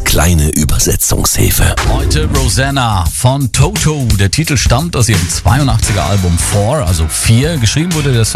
kleine Übersetzungshilfe. Heute Rosanna von Toto. Der Titel stammt aus ihrem 82er Album 4, also 4. Geschrieben wurde der Song